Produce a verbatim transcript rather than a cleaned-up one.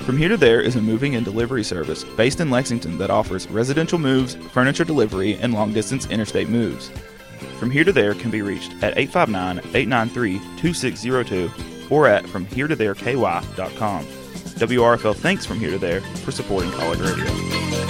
From Here to There is a moving and delivery service based in Lexington that offers residential moves, furniture delivery, and long-distance interstate moves. From Here to There can be reached at eight five nine, eight nine three, two six zero two or at from here to there k y dot com. W R F L thanks From Here to There for supporting College Radio.